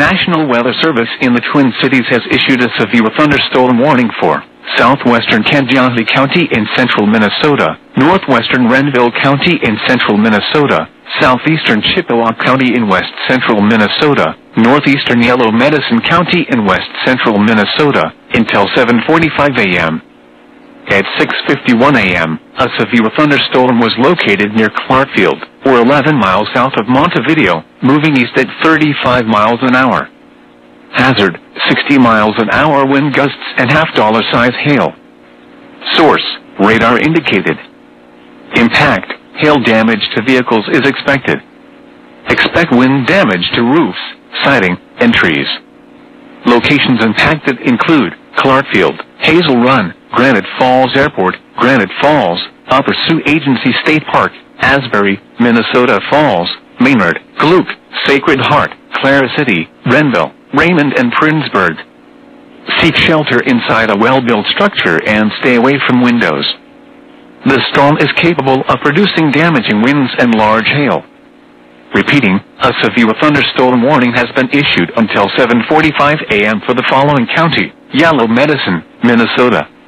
National Weather Service in the Twin Cities has issued a severe thunderstorm warning for southwestern Kandiyohi County in central Minnesota, northwestern Renville County in central Minnesota, southeastern Chippewa County in west central Minnesota, northeastern Yellow Medicine County in west central Minnesota, until 7:45 a.m. At 6:51 a.m., a severe thunderstorm was located near Clarkfield, or 11 miles south of Montevideo, moving east at 35 miles an hour. Hazard, 60 miles an hour wind gusts and $half size hail. Source, radar indicated. Impact, hail damage to vehicles is expected. Expect wind damage to roofs, siding, and trees. Locations impacted include Clarkfield, Hazel Run, Granite Falls Airport, Granite Falls, Upper Sioux Agency State Park, Asbury, Minnesota Falls, Maynard, Gluck, Sacred Heart, Clara City, Renville, Raymond, and Princeburg. Seek shelter inside a well-built structure and stay away from windows. The storm is capable of producing damaging winds and large hail. Repeating, a severe thunderstorm warning has been issued until 7:45 a.m. for the following county: Yellow Medicine, Minnesota,